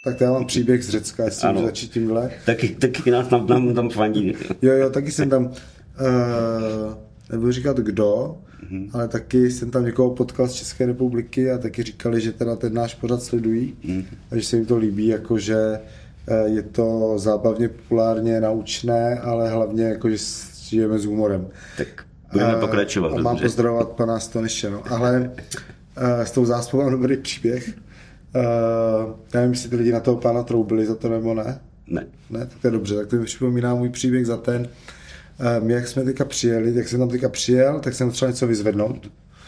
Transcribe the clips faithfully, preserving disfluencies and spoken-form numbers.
Tak to já mám příběh z Řecka, jestli můžu začít tímhle. Taky, taky nás tam, tam, tam fandí. Jo, jo, taky jsem tam, uh, nebudu říkat kdo, mm-hmm. ale taky jsem tam někoho potkal z České republiky a taky říkali, že teda ten náš pořad sledují mm-hmm. a že se jim to líbí, jakože je to zábavně, populárně, naučné, ale hlavně jakože žijeme s humorem. Tak budeme pokračovat. A mám pozdravovat pana Stoniše, no. Ale uh, s tou záspou mám dobrý příběh. Uh, já nevím, jestli ty lidi na toho pána troubili za to nebo ne. Ne. Ne, tak to je dobře. Tak to mi připomíná můj příběh za ten. Uh, my, jak jsme teďka přijeli, jak jsem tam teďka přijel, tak jsem třeba něco vyzvednout.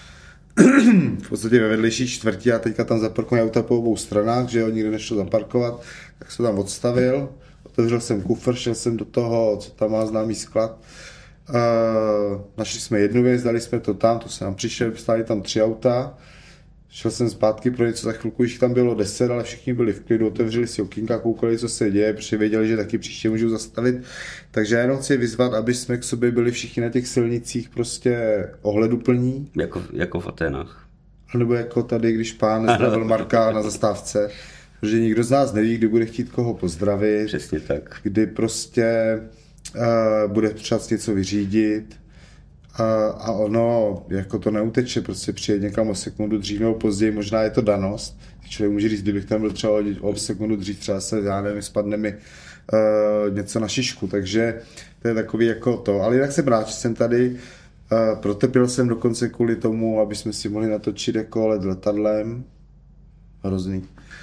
V podstatě ve vedlejší čtvrti a teďka tam zaparkují auta po obou stranách, že jo, nikde nešlo zaparkovat, tak jsem tam odstavil, otevřel jsem kufr, šel jsem do toho, co tam má známý sklad. Uh, našli jsme jednu věc, dali jsme to tam, to se nám přišel, stáli tam tři auta, šel jsem zpátky pro něco, za chvilku jich tam bylo deset, ale všichni byli v klidu, otevřeli si okýnka, koukali, co se děje, protože věděli, že taky příště můžou zastavit. Takže já jenom chci vyzvat, aby jsme k sobě byli všichni na těch silnicích prostě ohleduplní. Jako, jako v Aténách. Nebo jako tady, když pán zdravil Marka na zastávce, protože nikdo z nás neví, kdy bude chtít koho pozdravit. Přesně tak. Kdy prostě uh, bude třeba něco vyřídit uh, a ono, jako to neuteče, prostě přijet někam o sekundu dřív nebo později, možná je to danost. Člověk může říct, kdybych tam byl třeba o sekundu dřív, třeba se, já nevím, spadne mi uh, něco na šišku, takže to je takový jako to. Ale jinak jsem rád, že jsem tady. Uh, protepil jsem dokonce kvůli tomu, aby jsme si mohli natočit jako let letadlem. Hrozný.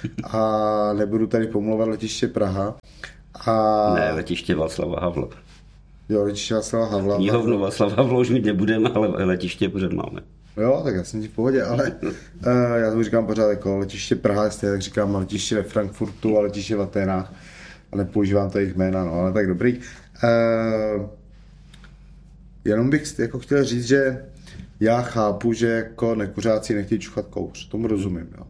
A nebudu tady pomlouvat letiště Praha. A... Ne, letiště Václava Havla. Jo, letiště Václava Havla. Knihovnu Václava Havla už mít nebudeme, ale letiště pořád máme. Jo, tak já jsem ti v pohodě, ale uh, já tomu říkám pořád jako letiště Praha, jestli tak říkám letiště ve Frankfurtu a letiště v Aténách. A nepoužívám to jejich jména, no, ale tak dobrý. Uh, Jenom bych jako chtěl říct, že já chápu, že jako nekuřáci nechtějí čuchat kouř. Tomu rozumím, jo.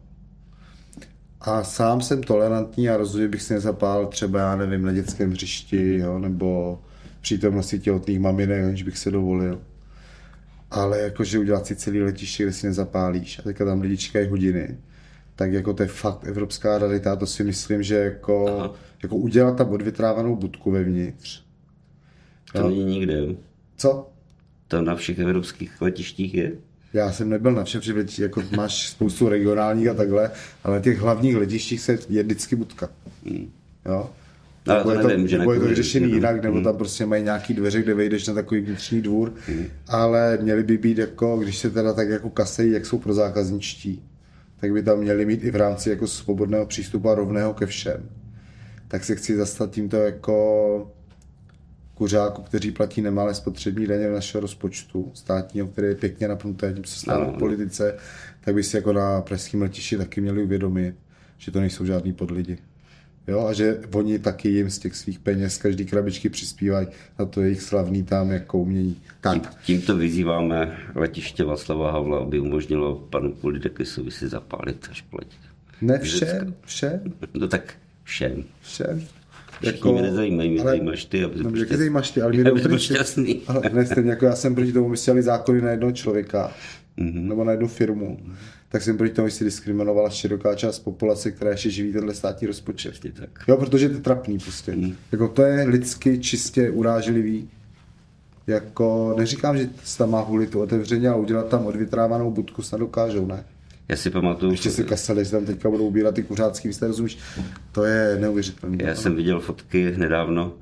A sám jsem tolerantní a rozumím, bych si nezapálil třeba, já nevím, na dětském hřišti, jo, nebo přítomnosti těhotných maminek, aniž bych se dovolil. Ale jakože udělat si celý letiště, kde si nezapálíš a teďka tam lidi čekají hodiny, tak jako to je fakt evropská rarita, to si myslím, že jako, jako udělat tam odvětrávanou budku vevnitř. To není nikde, jo. Co? To na všech evropských letištích je? Já jsem nebyl na všech letištích, jako máš spoustu regionálních a takhle, ale na těch hlavních letištích se je vždycky budka. Hmm. Jo? Ale to je nevím, to, že nebo je to řešený jenom. jinak, nebo hmm. tam prostě mají nějaký dveře, kde vejdeš na takový vnitřní dvůr, hmm. ale měly by být jako, když se teda tak jako kasejí, jak jsou pro zákazničtí, tak by tam měli mít i v rámci jako svobodného přístupu a rovného ke všem. Tak se chci zastat tímto jako kuřáků, kteří platí nemalé spotřební daně v našeho rozpočtu státního, který je pěkně napnuté, tím se stává v politice, tak by si jako na pražském letišti taky měli uvědomit, že to nejsou žádný podlidi. Jo, a že oni taky jim z těch svých peněz každý krabičky přispívají na to jejich slavný tam jako umění. Tak. Tím, tímto vyzýváme letiště Václava Havla, aby umožnilo panu Polidekesovi si zapálit až platit. Ne všem, všem. No tak všem. Všem. Všichni jako, mě nezajímají, mě zajímáš ty, aby no, byl šťastný. Zajímáš ty, ale mě byl šťastný. Ale ne, stejně jako já jsem proti tomu mysleli zákony na jednoho člověka, mm-hmm. nebo na jednu firmu, mm-hmm. tak jsem proti tomu, že si diskriminovala široká část populace, která ještě živí tenhle státní rozpočet. Tak. Jo, protože to je trapný prostě. Mm-hmm. Jako to je lidsky čistě urážlivý. Jako neříkám, že se tam má hulit to otevřeně a udělat tam odvětrávanou budku, snad dokážou, ne? Já si pamatuju... Ještě si kasali, že tam teďka budou ubírat ty kuřácký, vy jste rozumíš, to je neuvěřitelné. Já jsem viděl fotky nedávno,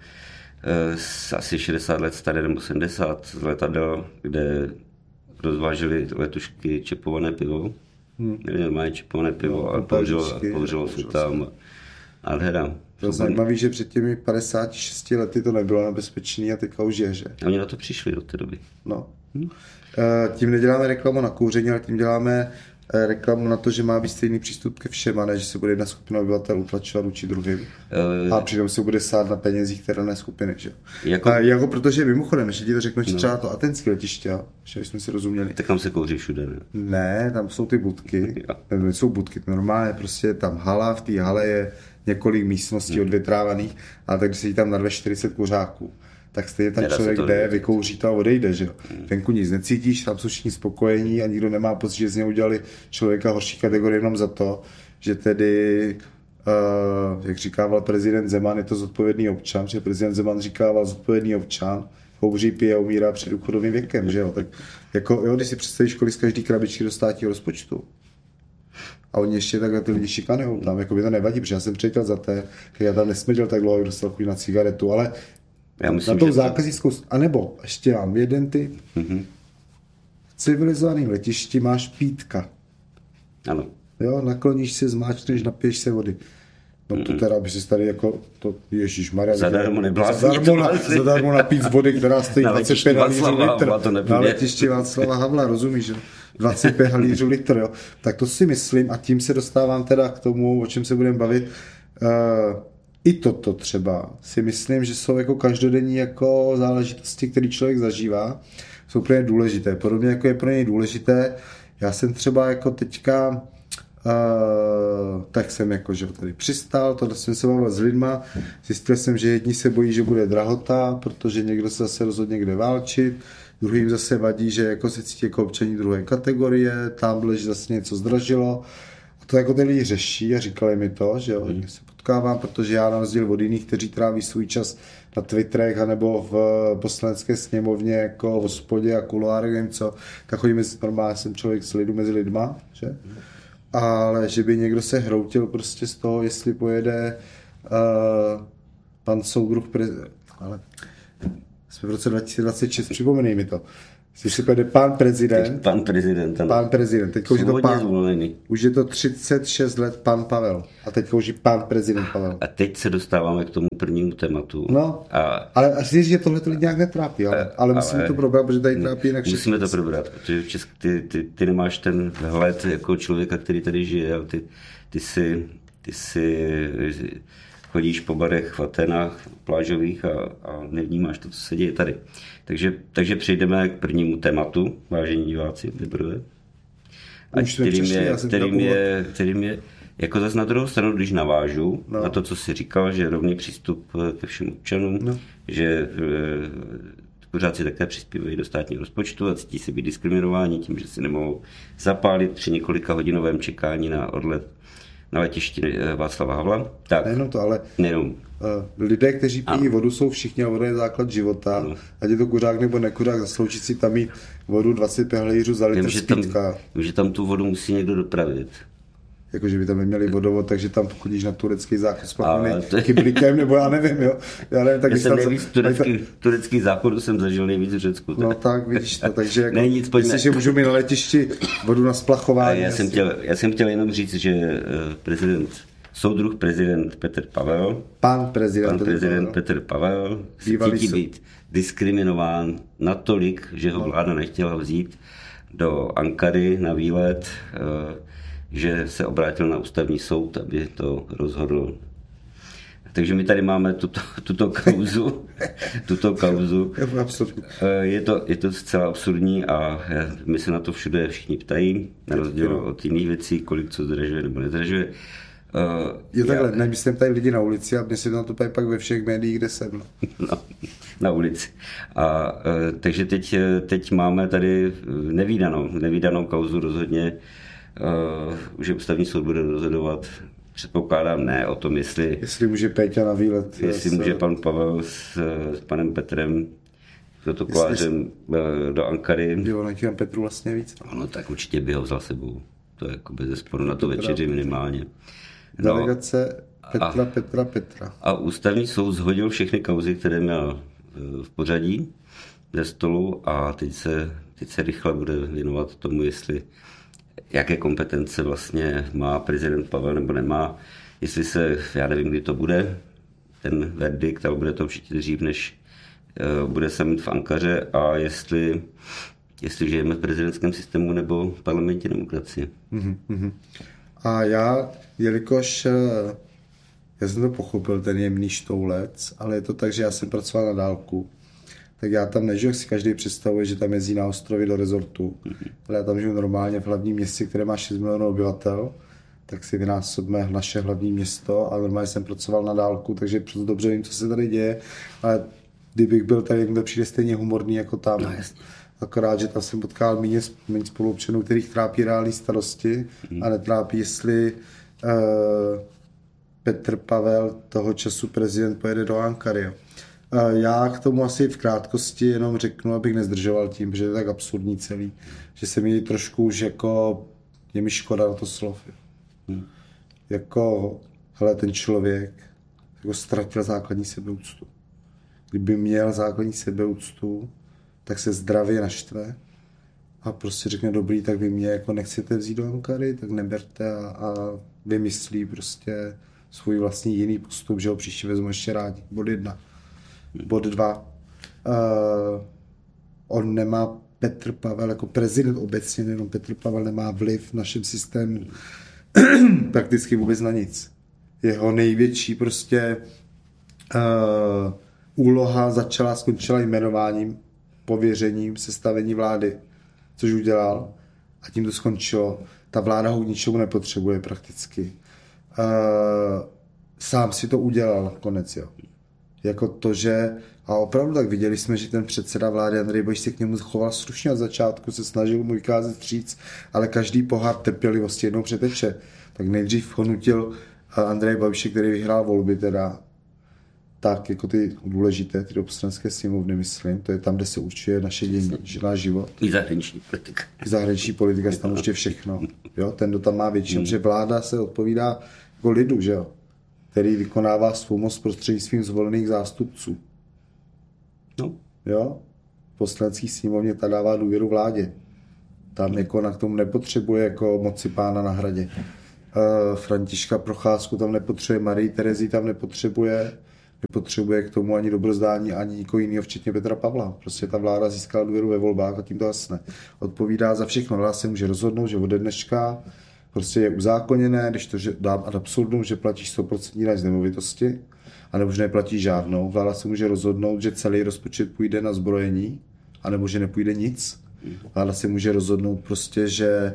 z asi šedesát let staré nebo sedmdesát z letadel, kde rozváželi letušky čepované pivo. Hmm. Měli normálně čepované pivo no, a použilo se tam nádhera. To je zajímavé, že před těmi padesáti šesti lety to nebylo nebezpečné a teďka už je, že? A oni na to přišli do té doby. No. Hmm. Tím neděláme reklamu na kouření, ale tím děláme reklamu na to, že má být stejný přístup ke všem, a ne, že se bude jedna skupina obyvatel utlačovat vůči druhým. Uh, a přitom se bude sát na penězích té dané skupiny, že? Jako, a jako protože mimochodem, ještě ti to řeknu, že no. třeba to aténské letiště, že jsme si rozuměli. Tak tam se kouří všude, ne? Ne, tam jsou ty budky, tam jsou budky, normálně prostě tam hala, v té hale je několik místností no. odvětrávaných, ale tak když se jí tam narve čtyřicet kuřáků, tak stejně tam člověk jde, vykouří to a odejde, že jo. Hmm. Venku nic necítíš, tam jsou všichni spokojení a nikdo nemá pocit, že z něj udělali člověka horší kategorii jenom za to, že tedy uh, jak říkával prezident Zeman, je to zodpovědný občan, že prezident Zeman říkával zodpovědný občan, kouří, pije a umírá před důchodovým věkem, že jo, tak jako, jo, když si představíš, kolik z každý krabičky do státního rozpočtu, a oni ještě takhle ty lidi šikanujou tam, jako by to nevadí, protože já jsem přítel za té, já tam nesmrděl tak dlouho, dostal chuť na cigaretu, ale já myslím, na tou zákaznickou, to... anebo ještě mám jeden typ, mm-hmm. v civilizovaném letišti máš pítka. Ano. Jo, nakloníš se, zmáčkneš, napiješ se vody. No to teda, aby si tady jako, to ježišmarja. Zadarmo neblázní. Zadarmo, na, zadarmo napít z vody, která stojí dvacet pět halířů litr. Na letišti Václava Havla, rozumíš, že? dvacet pět halířů litr, jo. Tak to si myslím a tím se dostávám teda k tomu, o čem se budeme bavit. Uh, I toto třeba si myslím, že jsou jako každodenní jako záležitosti, které člověk zažívá, jsou pro ně důležité. Podobně jako je pro něj důležité. Já jsem třeba jako teďka Uh, tak jsem jako, že tady přistál, tohle jsem se bavil s lidma, zjistil jsem, že jedni se bojí, že bude drahota, protože někdo se zase rozhodně někde válčit, druhým zase vadí, že jako se cítí jako občaní druhé kategorie, tamhle, že zase něco zdražilo. A to jako ty lidi řeší a říkali mi to, že jo, mm. se potkávám, protože já na rozdíl od jiných, kteří tráví svůj čas na Twitterech anebo v poslanecké sněmovně jako v hospodě a kuloárech, nevím co, tak chodím mezi, normálně jsem člověk s lidu mezi lidma, že? Mm. Ale že by někdo se hroutil prostě z toho, jestli pojede uh, pan soudruh prezident. Ale jsme v roce dva tisíce dvacet šest, připomenej mi to. Jestli pojede pan prezident. Pan prezident. Ano. Pan prezident. Teď už je to pan, už je to třicet šest let pan Pavel. A teď už je pan prezident Pavel. A teď se dostáváme k tomu prvnímu tématu. No, a, ale asi říct, že tohle to lidi nějak netrápí, ale, ale, ale musíme to probrat, protože tady trápí jinak všechny. Musíme to probrat, protože v Česku ty, ty, ty nemáš ten hled jako člověka, který tady žije, ale ty, ty si, ty si chodíš po barech, v Atenách, plážových a, a nevnímáš to, co se děje tady. Takže, takže přejdeme k prvnímu tématu, vážení diváci, vyprve. A kterým je, kterým, je, kterým je, jako zase na druhou stranu, když navážu no. na to, co jsi říkal, že rovný přístup ke všem občanům, no. že kuřáci také přispívají do státního rozpočtu a cítí se být diskriminováni tím, že si nemohou zapálit při několika hodinovém čekání na odlet na letišti Václava Havla. Tak, nejenom to, ale nejenom. Lidé, kteří pijí ano. vodu, jsou všichni a voda je základ života. Ano. Ať je to kuřák nebo nekuřák, zasloužit si tam mít vodu dvacet pět halířů za litr z pítka. Vím, že tam tu vodu musí někdo dopravit. Jakože by tam neměli vodovod, takže tam chodíš na turecký záchod s platnými to... kyblíkem, nebo já nevím, jo. Já nevím, tak já jsem nejvíc za... turecký, turecký záchod jsem zažil nejvíc v Řecku. No tak, vidíš to, takže jako, nic, myslíš, že můžu mít na letišti vodu na splachování. Já jsem, chtěl, já jsem chtěl jenom říct, že prezident, soudruh prezident Petr Pavel, pan prezident, pan prezident Petr Pavel se cítí být diskriminován natolik, že ho vláda nechtěla vzít do Ankary na výlet, že se obrátil na ústavní soud, aby to rozhodl. Takže my tady máme tuto, tuto kauzu. tuto kauzu. Je to, je to zcela absurdní a my se na to všude všichni ptají, na rozdíl od jiných věcí, kolik co zdražuje nebo nezdražuje. Jo takhle, ne, my jsme tady lidi na ulici a mě se na to ptají pak ve všech médiích, kde jsem. No. no, na ulici. A, takže teď, teď máme tady nevídanou, nevídanou kauzu rozhodně. Uh, že ústavní soud bude rozhodovat, předpokládám ne o tom, jestli... Jestli může Péťa na výlet. Jestli s, může pan Pavel s, s panem Petrem, protokolářem jestli, do Ankary. Jo, na těm Petru vlastně víc. No. no tak určitě by ho vzal sebou. To je jako bezesporu na to večeři minimálně. No, delegace Petra, a, Petra, Petra. A ústavní soud shodil všechny kauzy, které měl v pořadí ze stolu a teď se, teď se rychle bude věnovat tomu, jestli jaké kompetence vlastně má prezident Pavel nebo nemá, jestli se, já nevím, kdy to bude, ten verdikt, ale bude to určitě dřív, než uh, bude summit v Ankaře a jestli, jestli žijeme v prezidentském systému nebo v parlamentní demokracii. Mm-hmm. A já, jelikož já jsem to pochopil, ten jemný štoulec, ale je to tak, že já jsem pracoval na dálku, tak já tam nežiju, jak si každý představuje, že tam jezdí na ostrovy do rezortu. Mm-hmm. Ale já tam žiju normálně v hlavním městě, které má šest milionů obyvatel, tak si vynásobíme naše hlavní město a normálně jsem pracoval na dálku, takže proto dobře vím, co se tady děje, ale kdybych byl tady, to přijde stejně humorný jako tam. No, akorát, že tam jsem potkal méně, méně spoluobčanů, kterých trápí reální starosti mm-hmm. a netrápí, jestli uh, Petr Pavel, toho času prezident, pojede do Ankary. Jo. Já k tomu asi v krátkosti jenom řeknu, abych nezdržoval tím, že je tak absurdní celý, že se mi trošku už jako, je mi škoda na to slov. Hmm. Jako, hele, ten člověk jako ztratil základní sebeúctu. Kdyby měl základní sebeúctu, tak se zdravě naštve a prostě řekne, dobrý, tak vy mě jako nechcete vzít do Ankary, tak neberte a, a vymyslí prostě svůj vlastní jiný postup, že ho příště vezmu ještě rádi. Bod jedna. Bod dva. Uh, on nemá, Petr Pavel, jako prezident obecně, jenom Petr Pavel nemá vliv v našem systému prakticky vůbec na nic. Jeho největší prostě uh, úloha začala, skončila jmenováním, pověřením, sestavení vlády, což udělal a tím to skončilo. Ta vláda ho k ničemu nepotřebuje prakticky. Uh, sám si to udělal konec, jo. Jako to, že a opravdu tak viděli jsme, že ten předseda vlády Andrej Babiš se k němu choval slušně od začátku, se snažil mu vykázat vstříc, ale každý pohár trpělivosti jednou přeteče. Tak nejdřív honutil Andrej Babiše, který vyhrál volby teda, tak jako ty důležité, ty do poslanecké sněmovny, myslím, to je tam, kde se určuje naše dění, náš život. I zahraniční politika. I zahraniční politika, tam určitě všechno. Jo? Ten, kdo tam má většinu, hmm. že vláda se odpovídá jako lidu, že jo? Který vykonává svou moc prostřednictvím zvolených zástupců. No. Jo? V poslanecké sněmovně ta dává důvěru vládě. Tam jako na k tomu nepotřebuje jako moci pána na hradě. Uh, Františka Procházku tam nepotřebuje, Marii Terezii tam nepotřebuje, nepotřebuje k tomu ani dobrozdání, ani nikoho jiného, včetně Petra Pavla. Prostě ta vláda získala důvěru ve volbách a tím to jasné. Odpovídá za všechno. Vláda se může rozhodnout, že ode dneška prostě je uzákoněné, když to že dám ad absurdum, že platíš sto procent daň z nemovitosti, anebo že neplatí žádnou. Vláda se může rozhodnout, že celý rozpočet půjde na zbrojení, anebo že nepůjde nic. Vláda se může rozhodnout prostě, že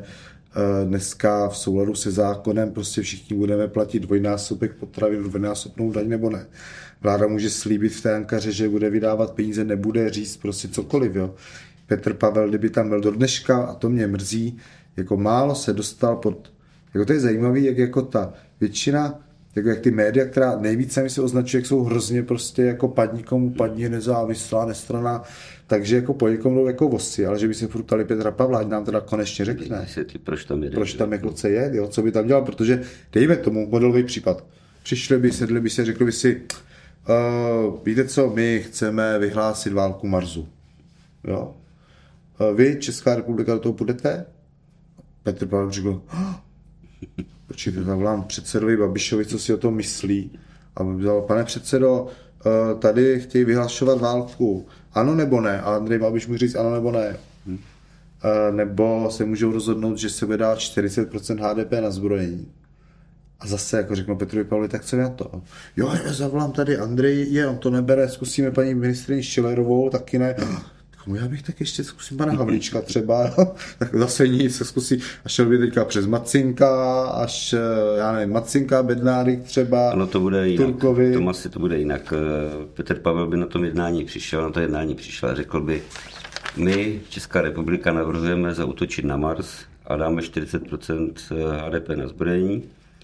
dneska v souladu se zákonem prostě všichni budeme platit dvojnásobek potravin, dvojnásobnou daň nebo ne. Vláda může slíbit v té Ankaře, že bude vydávat peníze, nebude říct prostě cokoliv. Jo. Petr Pavel, kdyby tam byl do dneška, a to mě mrzí, jako málo se dostal pod, jako to je zajímavý, jak jako ta většina, jako jak ty média, která nejvíce mi se označuje, jak jsou hrozně prostě jako padni komu padni, nezávislá, nestranná, takže jako po někom jdou jako vosy, ale že by se furt ptali Petra Pavla, ať nám teda konečně řekne, proč tam jede, proč tam jako chce jet, jo, co by tam dělal, protože dejme tomu modelový případ. Přišli by, sedli by se, řekli by si, uh, víte co, my chceme vyhlásit válku Marsu. Jo? Uh, vy, Česká republika, do toho půjdete? Petr Pavel řekl, oh, počkejte, zavolám předsedovi Babišovi, co si o tom myslí. A vzal, pane předsedo, tady chtějí vyhlašovat válku. Ano nebo ne? A Andrej Babiš může říct ano nebo ne. Hmm. Nebo se můžou rozhodnout, že se bude dát čtyřicet procent H D P na zbrojení. A zase, jako řeknu Petrovi Pavlovi, tak co na to? Jo, já zavolám tady Andrej, je, on to nebere, zkusíme paní ministryni Schillerovou, taky ne. Já bych tak ještě zkusím pana Havlíčka třeba, tak zase nic, zkusí, a šel by teďka přes Macinka, až, já nevím, Macinka, Bednárik třeba, ano, to bude jinak. Turkovi. To asi to bude jinak. Petr Pavel by na tom jednání přišel, na to jednání přišel a řekl by, my, Česká republika, navrhujeme zaútočit na Mars a dáme čtyřicet procent H D P na zbrojení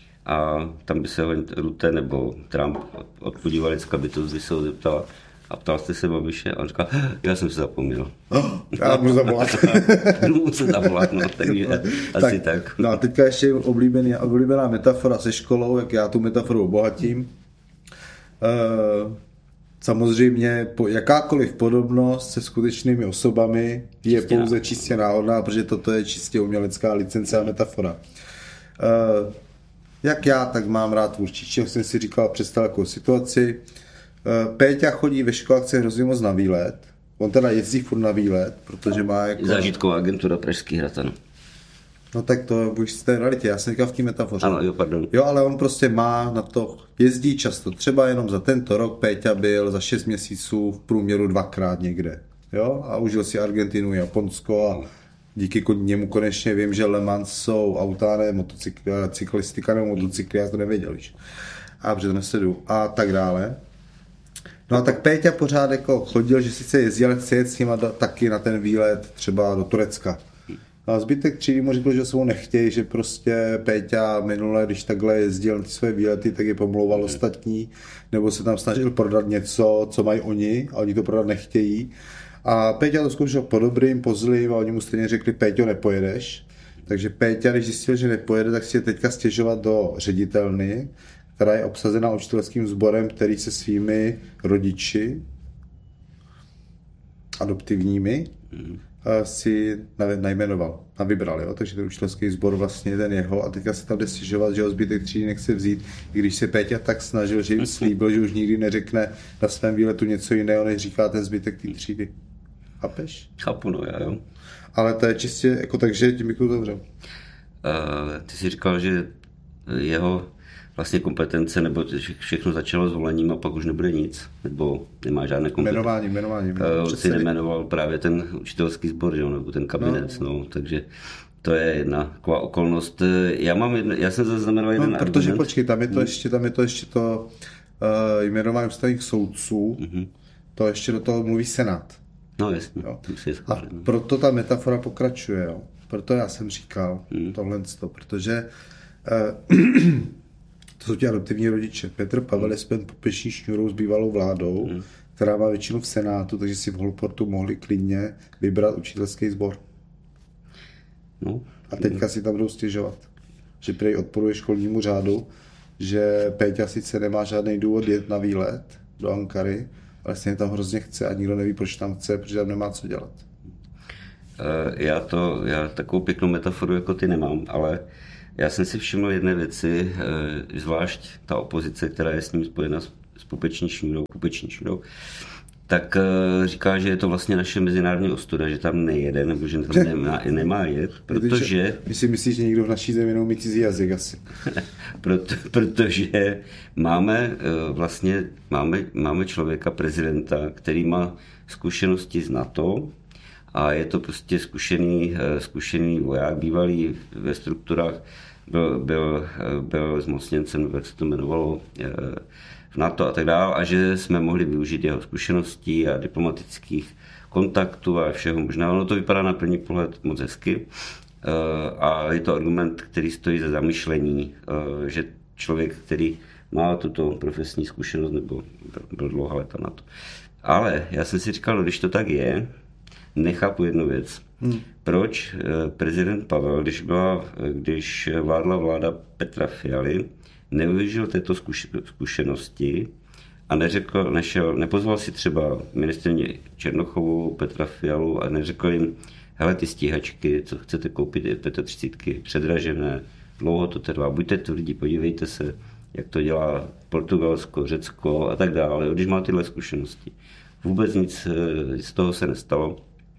a tam by se ho Rutte nebo Trump odpodívali z kabitu, by se ho zeptal, a ptal jste se Babiše a on říkal, já jsem si zapomněl. Oh, já můžu zavolat. Můžu zavolat, no, takže asi tak. tak. No a teďka ještě oblíbený, oblíbená metafora se školou, jak já tu metaforu obohatím. Uh, samozřejmě po, jakákoliv podobnost se skutečnými osobami je čistě pouze náhodná. čistě náhodná, protože toto je čistě umělecká licence a metafora. Uh, jak já, tak mám rád tvůrčí, jak jsem si říkal, představil takovou situaci. Péťa chodí ve škole, chce hrozně moc na výlet. On teda jezdí furt na výlet, protože má jako... Zážitková agentura Pražský hrad, ano. No tak to už z té realitě, já jsem říkal v té metafoře. Ano, jo, pardon. Jo, ale on prostě má na to, jezdí často. Třeba jenom za tento rok Péťa byl za šest měsíců v průměru dvakrát někde. Jo, a užil si Argentinu, Japonsko a díky němu konečně vím, že Le Mans jsou auta, ne motocykl, cyklistika nebo motocykly, já to nevěděl, víš. A protože to nesledu. A tak dále. No a tak Péťa pořád jako chodil, že sice jezdí, ale chce jet s nima taky na ten výlet třeba do Turecka. A zbytek třídy mu řekl, že se mu nechtějí, že prostě Péťa minule, když takhle jezdil na ty své výlety, tak je pomlouval mm. ostatní, nebo se tam snažil prodat něco, co mají oni, a oni to prodat nechtějí. A Péťa to zkoušel po dobrým, po zlým a oni mu stejně řekli, Péťo, nepojedeš. Takže Péťa, když zjistil, že nepojede, tak si je teďka stěžovat do ředitelny, která je obsazena učitelským sborem, který se svými rodiči adoptivními mm. si najmenoval a vybral, jo? Takže ten učitelský sbor vlastně ten jeho a teďka se tam jde stěžovat, že ho zbytek třídy nechce vzít, i když se Péťa tak snažil, že jim slíbil, že už nikdy neřekne na svém výletu něco jiného, než říká ten zbytek té třídy. Chápeš? Chápu, no já jo. Ale to je čistě jako tak, že tím bych to zavřel. Uh, ty jsi říkal, že jeho vlastně kompetence, nebo všechno začalo s volením a pak už nebude nic, nebo nemá žádné kompetence. Jmenování, jmenování. Uh, on si nejmenoval právě ten učitelský sbor, že? Nebo ten kabinet, no. no, takže to je jedna taková okolnost. Já mám jedno, já jsem zaznamenal jeden no, argument. Protože počkej, tam je to ještě, tam je to ještě to uh, jmenování ústavních soudců, uh-huh. to ještě do toho mluví Senát. No jasně. Jo. A proto ta metafora pokračuje, jo. Proto já jsem říkal hmm. tohle, protože uh, to jsou ti adoptivní rodiče. Petr Pavel je spěn popeční šňůrou s bývalou vládou, hmm. která má většinu v Senátu, takže si v Holportu mohli klidně vybrat učitelský sbor. No. A teďka si tam budou stěžovat, že prej odporuje školnímu řádu, že Péťa sice nemá žádný důvod jet na výlet do Ankary, ale stejně tam hrozně chce a nikdo neví, proč tam chce, protože tam nemá co dělat. Já to, já takovou pěknou metaforu jako ty nemám, ale já jsem si všiml jedné věci, zvlášť ta opozice, která je s ním spojena s pupeční šňůrou, pupeční šňůrou, tak říká, že je to vlastně naše mezinárodní ostuda, že tam nejede, nebo že tam nemá, nemá jet, protože... Vy si myslíš, že někdo v naší zemi neumí cizí jazyk asi. Proto, protože máme vlastně, máme, máme člověka, prezidenta, který má zkušenosti z NATO a je to prostě zkušený, zkušený voják, bývalý ve strukturách, byl, byl, byl zmocněncem, jak se to jmenovalo, v NATO a tak dále, a že jsme mohli využít jeho zkušeností a diplomatických kontaktů a všeho možného. Ono to vypadá na první pohled moc hezky a je to argument, který stojí za zamyšlení, že člověk, který má tuto profesní zkušenost nebo byl dlouhá léta na to. Ale já jsem si říkal, když to tak je, nechápu jednu věc. Hmm. Proč prezident Pavel, když, byla, když vládla vláda Petra Fialy, nevyužil této zkušenosti a neřekl, nešel, nepozval si třeba ministryni Černochovou, Petra Fialu a neřekl jim, hele, ty stíhačky, co chcete koupit, je třicet pět, předražené, dlouho to trvá, buďte tvrdí, podívejte se, jak to dělá Portugalsko, Řecko a tak dále, když má tyhle zkušenosti. Vůbec nic z toho se nestalo.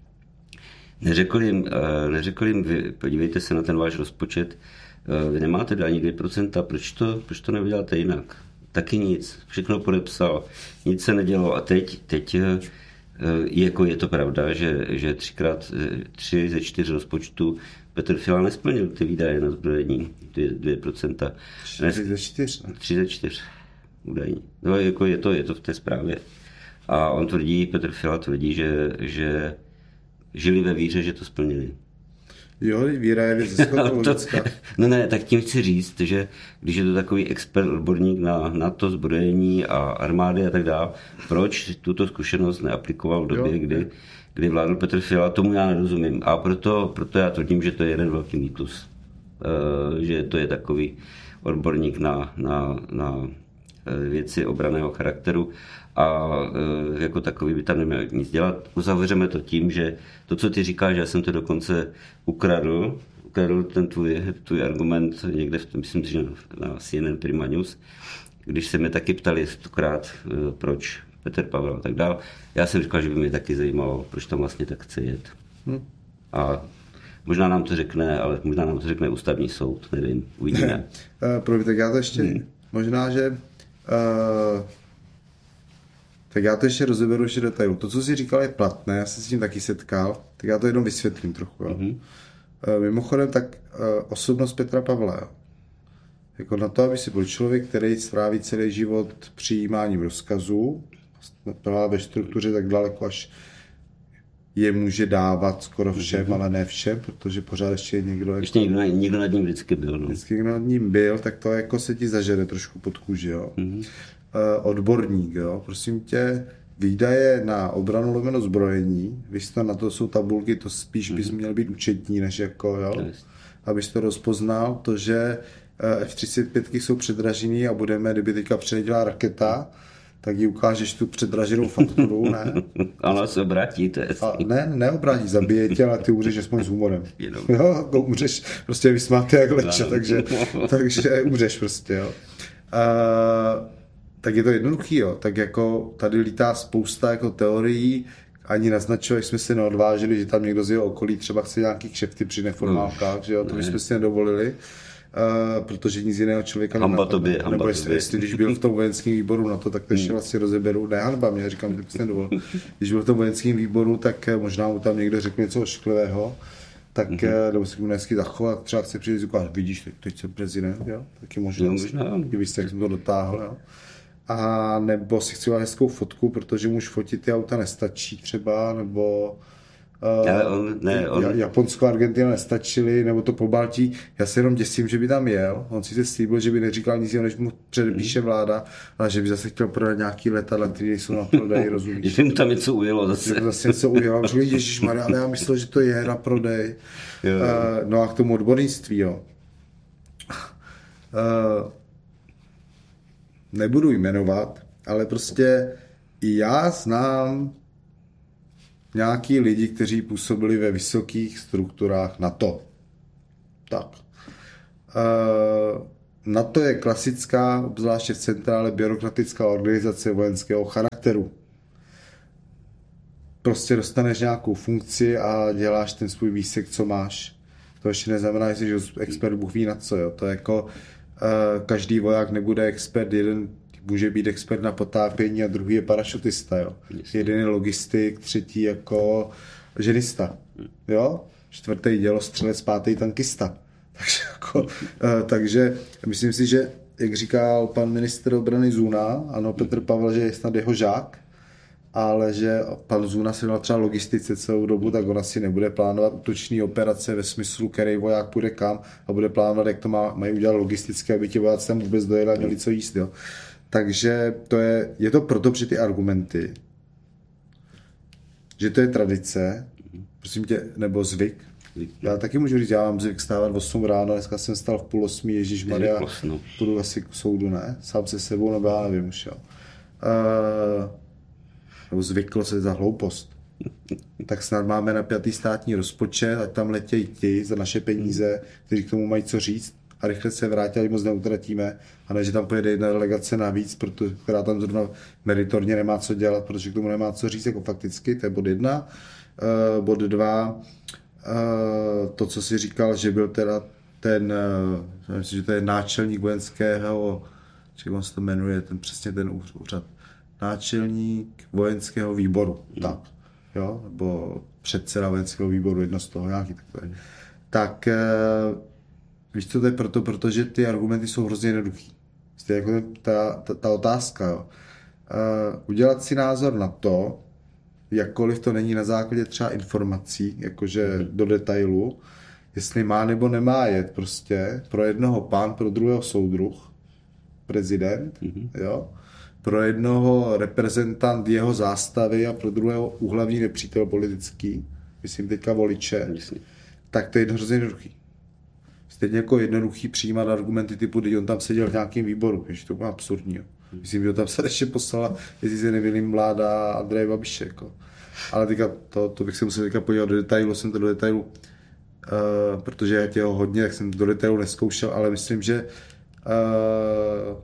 Neřekl jim, neřekl jim vy, podívejte se na ten váš rozpočet, vy nemáte ani dvě procenta, proč to, proč to neuděláte jinak? Taky nic, všechno podepsal, nic se nedělo a teď, teď jako je to pravda, že, že třikrát, tři ze čtyř rozpočtů Petr Fiala nesplnil ty výdaje na zbrojení, dvě procenta. Tři ze čtyř? Tři ze čtyř údajní. No, jako je to, je to v té zprávě. A on tvrdí, Petr Fiala tvrdí, že, že žili ve víře, že to splnili. Jo, víra je věc logická. No ne, tak tím chci říct, že když je to takový expert, odborník na, na to zbrojení a armády a tak dále, proč tuto zkušenost neaplikoval v době, jo, kdy, kdy vládl Petr Fiala, tomu já nerozumím. A proto, proto já tvrdím, že to je jeden velký mýtus. E, že to je takový odborník na, na, na věci obranného charakteru a e, jako takový by tam neměl nic dělat. Uzavřeme to tím, že to, co ty říkáš, já jsem to dokonce ukradl, ukradl ten tvůj, tvůj argument někde, v, myslím, že na C N N Prima News, když se mě taky ptali stokrát, e, proč Petr Pavel a tak dál. Já jsem říkal, že by mě taky zajímalo, proč tam vlastně tak chce jet. Hmm. A možná nám to řekne, ale možná nám to řekne ústavní soud, nevím, uvidíme. Ne, uh, promiň, tak já to ještě, hmm. možná, že uh, tak já to ještě rozeberu ještě detailu. To, co jsi říkal, je platné, já jsem s tím taky setkal, tak já to jenom vysvětlím trochu. Mm-hmm. Uh, mimochodem, tak uh, osobnost Petra Pavla, jako na to, aby si byl člověk, který stráví celý život přijímáním rozkazů, byla ve struktuře tak daleko až je může dávat skoro všem, ale ne všem, protože pořád ještě někdo... Ještě jako, někdo, někdo nad ním vždycky byl. No. Vždycky někdo nad ním byl, tak to jako se ti zažere trošku pod kůži, jo. Mm-hmm. Uh, odborník, jo. Prosím tě, výdaje na obranu lomeno zbrojení, víš to, na to jsou tabulky, to spíš bys měl být účetní, než jako, jo. Yes. Abys to rozpoznal, to, že F třicet pět jsou předražený a budeme, kdyby teďka předělá raketa, tak ji ukážeš tu předraženou fakturu, ne? Ona se obrátí, to je a ne, neobrátí, zabije tě, ale ty umřeš aspoň s humorem. Jenom. Jo, jako umřeš, prostě vysmáte jak leče, takže, takže umřeš prostě, jo. Uh, tak je to jednoduchý, jo. Tak jako tady lítá spousta jako teorií, ani naznačovat, jsme se neodvážili, že tam někdo z jeho okolí třeba chce nějaký kšefty při neformálkách, no, že jo, to ne. bychom si nedovolili. Uh, protože nic jiného člověka hamba tobě, hamba nebo jestli, jestli když byl v tom vojenském výboru na to, tak to ještě hmm. vlastně rozeberu. Ne, hanba mě, říkám, že jsem dovolil. Když byl v tom vojenském výboru, tak možná mu tam někdo řekl něco ošklivého, tak mm-hmm. nebo si mu dnesky zachovat, třeba chce přijít a říkat, vidíš, teď, teď jsem prezident, jo? Taky možná, možná. Kdybyste, jak jsem to dotáhl, jo? A nebo si chci udělat hezkou fotku, protože mu už fotit ty auta nestačí třeba, nebo Ale on, ne, on... Japonsko a Argentina nestačili, nebo to Pobaltí. Já se jenom děsím, že by tam jel. On si se slíbil, že by neříkal nic jiného, než mu předepíše vláda, ale že by zase chtěl prodat nějaký letadla, které jsou na prodej, rozumíš? Že mu tam něco ujelo zase. Že zase něco ujelo. A řekl, ježišmarja, ale já myslel, že to je na prodej. Uh, no a k tomu odbornictví, jo. Uh, nebudu jmenovat, ale prostě i já znám nějaký lidi, kteří působili ve vysokých strukturách NATO. Tak. NATO je klasická, obzvláště v centrále, byrokratická organizace vojenského charakteru. Prostě dostaneš nějakou funkci a děláš ten svůj výsek, co máš. To ještě neznamená, že jsi expert, Bůh ví na co. Jo. To je jako každý voják nebude expert, jeden může být expert na potápění a druhý je parašutista, jo. Jeden je logistik, třetí jako ženista, jo. Čtvrtý dělostřelec, pátý tankista. Takže, jako, takže myslím si, že, jak říkal pan ministr obrany Zuna, ano, Petr Pavel, že je snad jeho žák, ale že pan Zuna se měl třeba logistice celou dobu, tak on asi nebude plánovat útoční operace ve smyslu, který voják půjde kam a bude plánovat, jak to má, mají udělat logisticky, aby ti vojáci tam vůbec dojeli a měli co jíst, jo. Takže to je, je to proto při ty argumenty, že to je tradice, prosím tě, nebo zvyk. Já taky můžu říct, já mám zvyk stávat v osm ráno, dneska jsem stal v půl osmi, ježišmarja, půjdu asi k soudu, ne? Sám se sebou, nebo já nevím už, jo. Uh, nebo zvyklo se za hloupost. Tak snad máme napjatý státní rozpočet, ať tam letějí ti za naše peníze, kteří k tomu mají co říct, a rychle se vrátí, ať moc neutratíme, a ne, že tam pojede jedna delegace navíc, protože, která tam zrovna meritorně nemá co dělat, protože k tomu nemá co říct, jako fakticky, to je bod jedna. Uh, bod dva, uh, to, co jsi říkal, že byl teda ten, uh, myslím, že to je náčelník vojenského, jak se to jmenuje, ten, přesně ten úřad, náčelník vojenského výboru, hmm. tak, jo, nebo předseda vojenského výboru, jedno z toho, nějaký takové. Tak, uh, víš, co to je proto, protože ty argumenty jsou hrozně jednoduchý. To je jako ta, ta, ta otázka. Jo. Uh, udělat si názor na to, jakkoliv to není na základě třeba informací, jakože do detailu, jestli má nebo nemá jet prostě pro jednoho pán, pro druhého soudruh, prezident, mm-hmm. jo, pro jednoho reprezentant jeho zástavy a pro druhého úhlavní nepřítel politický, myslím teďka voliče, Myslím. tak to je hrozně jednoduchý. Stejně jako jednoduchý přijímat argumenty typu, když on tam seděl v nějakém výboru, že to bylo absurdní. Jo. Myslím, že tam se ještě poslala, jestli se nevím, vláda Andreje Babiše. Jako. Ale teďka, to, to bych se musel teďka podívat do detailu, jsem to do detailu, uh, protože já tě ho hodně, tak jsem do detailu neskoušel, ale myslím, že uh,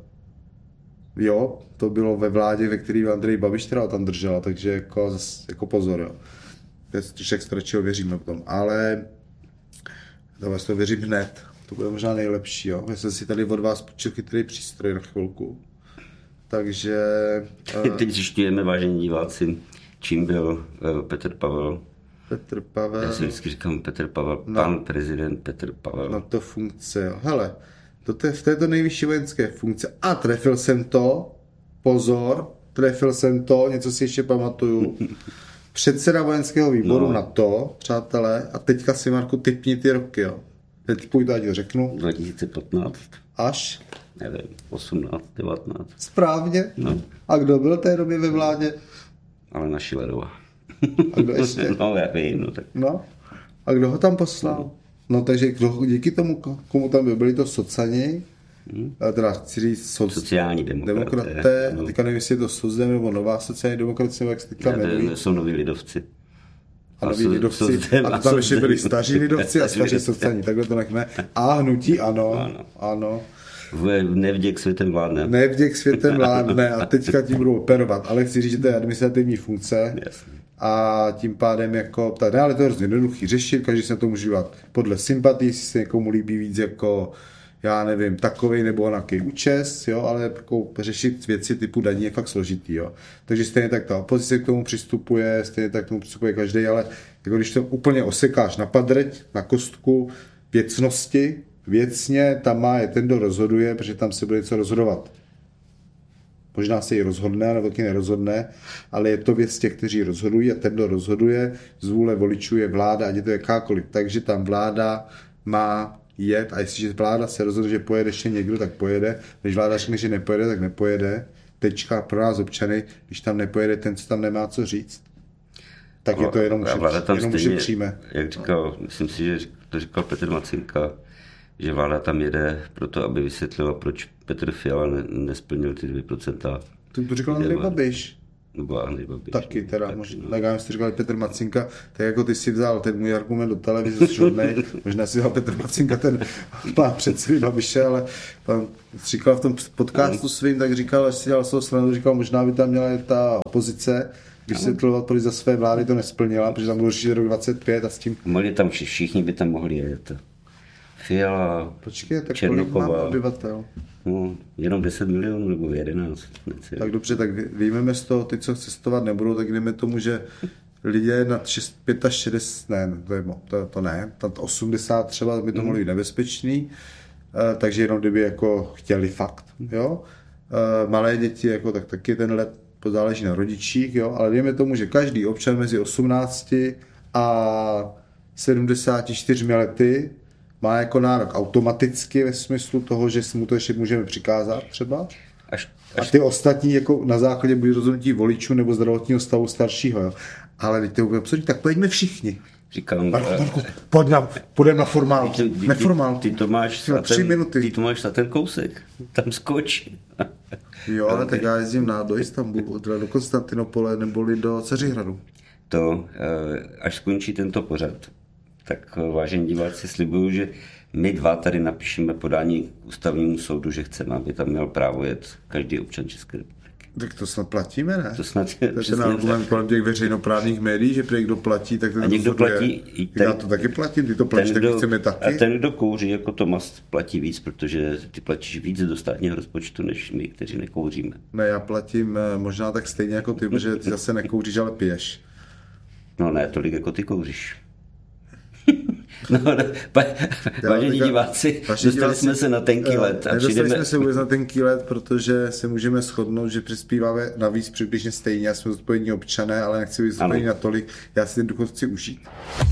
jo, to bylo ve vládě, ve který Andrej Babiš teda tam držela, takže jako, jako pozor, jo. Však stačího věříme v tom, ale to vás to věřím hned, to bude možná nejlepší, jo. Já jsem si tady od vás počil chytrý přístroj na chvilku, takže... Uh, Teď zjišťujeme, vážení diváci, čím byl uh, Petr Pavel. Petr Pavel... Já si vždycky říkám Petr Pavel, no, pan prezident Petr Pavel. Na to funkce, jo. Hele, to je v této nejvyšší vojenské funkce. A trefil jsem to, pozor, trefil jsem to, něco si ještě pamatuju. předseda vojenského výboru No. NATO, přátelé, a teďka si, Marku, tipni ty roky, jo. Teď půjdu, ať řeknu, dva tisíce patnáct, až nevím, osmnáct, devatenáct. správně. No. A kdo byl té době ve vládě? Alena Schillerová. A kdo ještě? No, já vím, no tak. No. A kdo ho tam poslal? No takže kdo, díky tomu, komu tam byl, byli to socani, hmm. teda chci říct soc... Sociální demokraté. demokraté, No. teďka nevím, jestli je to sozdem nebo nová sociální demokracie, jak se teďka Ne, jmenují. to jsou noví lidovci. A noví so- lidovci, sozdem a tam ještě byli sozdem. staří lidovci a staří sociální, takhle to nechme. A hnutí ano, Ano. ano. V nevděk světem vládne. Nevděk světem vládne a teďka tím budou operovat, ale chci říct, že to je administrativní funkce. Jasně. A tím pádem jako, tak, ale to je hrozně jednoduchý řešit, každý se na to může dívat podle sympatí, jestli se někomu líbí víc jako, já nevím, takovej nebo onaký účes, jo, ale jako řešit věci typu daní je fakt složitý, jo. Takže stejně tak ta opozice k tomu přistupuje, stejně tak k tomu přistupuje každý, ale jako když to úplně osekáš na padreť, na kostku věcnosti, věcně tam má je ten, kdo rozhoduje, protože tam se bude něco rozhodovat. Možná se i rozhodne, nebo taky nerozhodne, ale je to věc těch, kteří rozhodují a ten, kdo rozhoduje, z vůle voličů je vláda, ať je to jakákoliv. Takže tam vláda má jet a jestliže vláda se rozhodne, že pojede ještě někdo, tak pojede. Když vláda řekne, že nepojede, tak nepojede. Tečka pro nás občany, když tam nepojede ten, co tam nemá co říct, tak je to jenom, A vláda tam jenom stejně, přijme. jak říkal, myslím si, že to říkal Petr Macinka, že vláda tam jede proto, aby vysvětlila, proč Petr Fiala ne, nesplnil ty dvě procenta. To, to říkal Andrej Babiš. Nebo Andrej Babiš. Taky teda, tak, možná, no. tak já jsi říkal Petr Macinka, tak jako ty si vzal ten můj argument do televize šodnej, možná si vzal Petr Macinka ten plán předsedy Babiše, ale pan říkal v tom podcastu svým, tak říkal, až si dělal svou stranu, říkal, možná by tam měla ta opozice, když se tloval, proč za své vlády to nesplnila, protože tam bylo řešit rok dvacet pět a s tím... Mohli tam všichni, všichni by tam mohli jet. Fiala, Počkej, tak kolik Černochová. mám obyvatel? No, jenom deset milionů nebo jedenáct. Necelý. Tak dobře, tak vyjmeme z toho, ty, co cestovat nebudou, tak jdeme tomu, že lidé nad šedesát pět, ne, to, je, to, to ne, nad osmdesát třeba by to mohlo být nebezpečný, uh, takže jenom kdyby jako chtěli fakt, jo. Uh, malé děti, jako tak taky ten let záleží na rodičích, jo, ale dejme tomu, že každý občan mezi osmnácti a sedmdesáti čtyřmi lety má jako nárok automaticky ve smyslu toho, že si mu to ještě můžeme přikázat třeba. Až, A až ty ostatní jako na základě buď rozhodnutí voličů nebo zdravotního stavu staršího. Jo. Ale teď to bude absurdní, tak pojďme všichni. říkám, Marku, Marku, pojď na, půjdeme na formál. ty, ty, Neformál. ty, ty to máš Na za tři ten, minuty. ty to máš za ten kousek, tam skoč. Jo, ale tak já jezdím na, do Istanbulu, teda do Konstantinopole neboli do Ceřihradu. To, až skončí tento pořad, tak vážení diváci, slibuju, že my dva tady napíšeme podání k ústavnímu soudu, že chceme, aby tam měl právo jet každý občan České republiky. Tak to snad platíme, ne? To snad je To je ten přesně argument kolem těch veřejnoprávních médií, že prý kdo platí, tak ten A někdo rozhoduje. platí i ten- Já to taky platím, ty to platíš, tak chceme taky. A ten, kdo kouří jako Tomas, platí víc, protože ty platíš víc do státního rozpočtu, než my, kteří nekouříme. Ne, já platím eh, možná tak stejně jako ty, protože ty zase nekouříš, ale piješ. No ne, tolik jako ty kouříš. No, no, pa, vážení teďka- diváci, Vaši dostali diváci, jsme se na tenký eh, let a Nedostali přijdeme... jsme se vůbec na tenký let, protože se můžeme shodnout, že přispíváme navíc přibližně stejně. Já jsme zodpovědní občané, ale nechci být zodpovědní Ano. natolik. Já si ten důchod chci užít.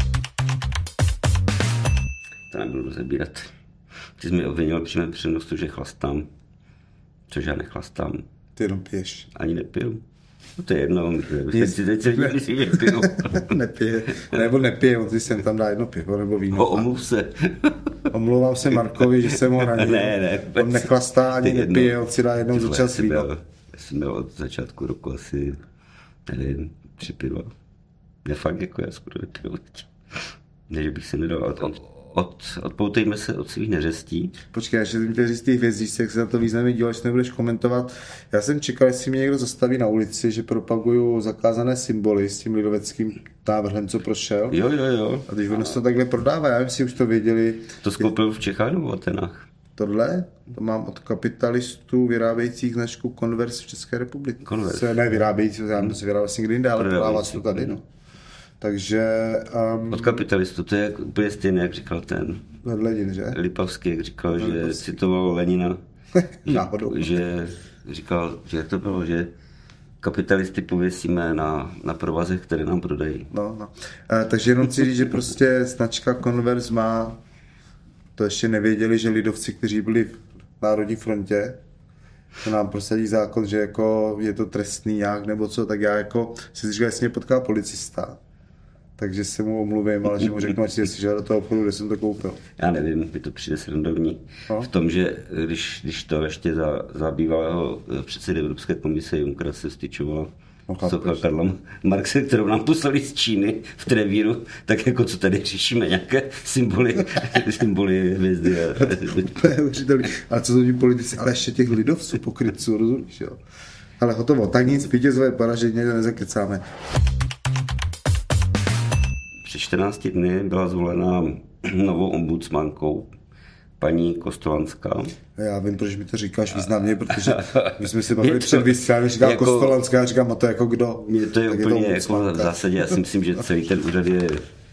To nebudu rozebírat. Ty jsi mi obvinil při mém přenosu, že chlastám, což já nechlastám, Ty jenom piješ. ani nepiju. No to je jedno, teď si teď se myslí, že piju. Nepije, nebo nepije, on si sem tam dá jedno pivo nebo víno. O, omluv se. Omlouvám se Markovi, že jsem ho ranil. Ne, ne, On nechlastá ani to je jedno. nepije, on si dá jednou Ty za vole, čas já jsem víno. měl- Já jsem měl od začátku roku asi, nevím, tři piva. Ne fakt, jako já skoro nepiju. Ne, že bych si nedal. Od, od, od, odpoutejme se od svých neřestí. Počkej, ještě jsem chtěl říct těch hvězdiček, jak se na to významně díváš, že nebudeš komentovat. Já jsem čekal, jestli mě někdo zastaví na ulici, že propaguju zakázané symboly s tím lidoveckým návrhem, co prošel. Jo, jo, jo. A když ono se to takhle prodává, já nevím, jestli už to věděli. To skoupil v Čechách nebo v Atenách? Tohle, to mám od kapitalistů vyrábějících značku Converse v České republice. Converse. Se ne vyrábějící, já nevím, to se vyrává asi někde jinde, ale prodává se to tady, no. Takže... Um, Od kapitalistů, to je jak, úplně stejné, jak říkal ten Hledin, že? Lipavský, jak říkal, že citoval Lenina, Náhodou. že říkal, že jak to bylo, že kapitalisty pověsíme na, na provazech, které nám prodají. No, no. E, takže jenom chci říct, že prostě značka Converse má, to ještě nevěděli, že lidovci, kteří byli v Národní frontě, to nám prosadí zákon, že jako je to trestný nějak nebo co, tak já jako si říkal, jestli mě potká policista, takže se mu omluvím, ale že mu řeknu, ať si jestli do toho obchodu, kde jsem to koupil. Já nevím, mi to přijde srandovní. No. V tom, že když, když to ještě za, za bývalého předsedy Evropské komise Junckera se styčovala socha Karla Marxe, kterou nám poslali z Číny v Trevíru, tak jako co tady řešíme, nějaké symboly, symboly hvězdy. Ale co to ti politici, ale ještě těch lidovců pokrytců, rozumíš, jo? Ale hotovo, tak nic, vítězové paraže, někde nezakecáme. Před čtrnácti dny byla zvolena novou ombudsmankou paní Kostolanská. Já vím, proč mi to říkáš významně, protože my jsme si bavili před vysíláním, říká jako, Kostolanská, já říkám, a to jako kdo? Je to je tak úplně je to jako v zásadě, já si myslím, že celý ten úřad je uh,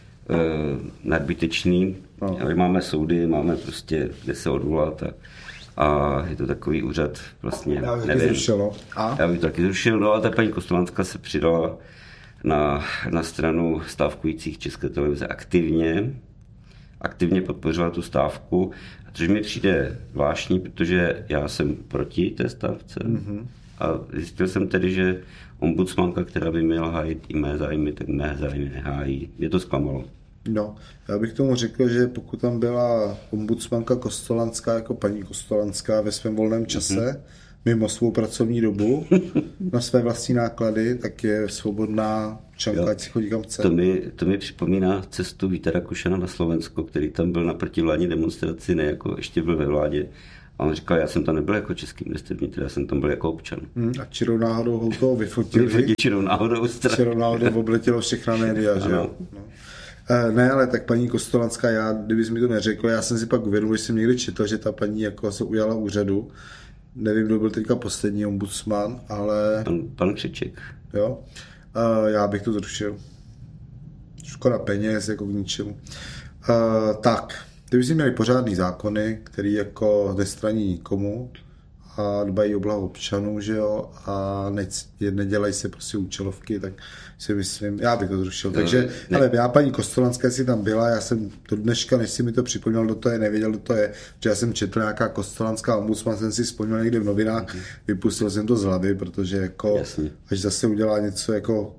nadbytečný. No. Máme soudy, máme prostě, kde se odvolat a, a je to takový úřad, vlastně, já bych nevím. Zrušilo. A? Já bych to taky zrušil, no a ta paní Kostolanská se přidala na, na stranu stávkujících České televize aktivně. aktivně podpořila tu stávku, což mi přijde zvláštní, protože já jsem proti té stávce. Mm-hmm. A zjistil jsem tedy, že ombudsmanka, která by měla hájit i mé zájmy, tak mé zájmy nehájí. Mě to zklamalo. No, já bych tomu řekl, že pokud tam byla ombudsmanka Kostolanská jako paní Kostolanská ve svém volném čase, mm-hmm. mimo svou pracovní dobu, na své vlastní náklady, tak je svobodná čanka, ať si chodí kam chce. To mi, to mi připomíná cestu Víta Rakušana na Slovensko, který tam byl na protivládní demonstraci, ne jako ještě byl ve vládě. A on říkal, já jsem tam nebyl jako český ministr vnitra, já jsem tam byl jako občan. Hmm, a čirou náhodou ho toho vyfotili. Vyfotili čirou náhodou. Čirou náhodou obletělo všechna média, že jo? No. E, ne, ale tak paní Kostolanská, já, kdybys mi to neřekl, já jsem si pak uvědomil, že jsem někdy četl, že ta paní jako se ujala úřadu. Nevím, kdo byl teďka poslední ombudsman, ale... Pan, pan Křeček. Jo. E, já bych to zrušil. Škoda peněz, jako k ničemu. E, tak, kdyby si měli pořádný zákony, který jako nestraní nikomu a dbají o blaho občanů, že jo, a ne, nedělají se prostě účelovky, tak si myslím, já bych to zrušil. No, takže, ne. Ale já paní Kostolanská si tam byla, já jsem do dneška, než si mi to připomněl, kdo to je, nevěděl, kdo to je, že já jsem četl nějaká Kostolanská ombudsman, jsem si vzpomněl někde v novinách, mm. vypustil jsem to z hlavy, protože jako, jasně. Až zase udělá něco jako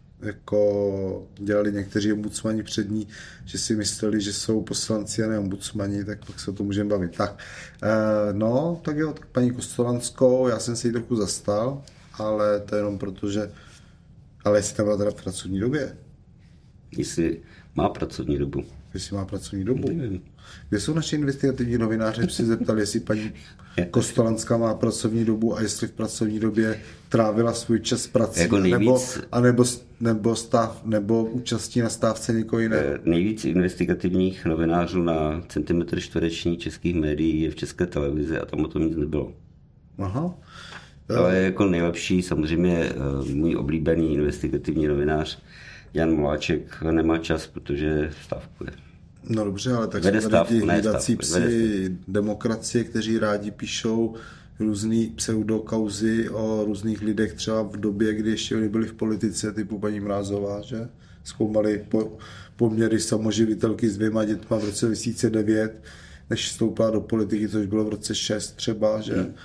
jako dělali někteří ombudsmani před ní, že si mysleli, že jsou poslanci a ne ombudsmani, tak pak se o tom můžeme bavit. Tak, eh, no, tak jo, tak paní Kostolanskou, já jsem si ji trochu zastal, ale to je jenom proto, že, ale jestli tam byla teda v pracovní době. Jestli má pracovní dobu. Jestli má pracovní dobu. Nevím. Kde jsou naši investigativní novináři, si zeptali, jestli paní Kostolanská má pracovní dobu a jestli v pracovní době trávila svůj čas prací, jako nebo, a nebo, nebo, stav, nebo účastí na stávce někoho jiného. Nejvíc investigativních novinářů na centimetr čtvereční českých médií je v České televizi a tam o tom nic nebylo. Aha. Ale jako nejlepší samozřejmě můj oblíbený investigativní novinář Jan Moláček nemá čas, protože stávkuje. No dobře, ale tak vede jsou tady ti hlídací psi demokracie, kteří rádi píšou různý pseudokauzy o různých lidech, třeba v době, kdy ještě oni byli v politice, typu paní Mrázová, že? Zkoumali po, poměry samoživitelky s dvěma dětma v roce dva tisíce devět, než vstoupila do politiky, což bylo v roce šest třeba, že? Hmm.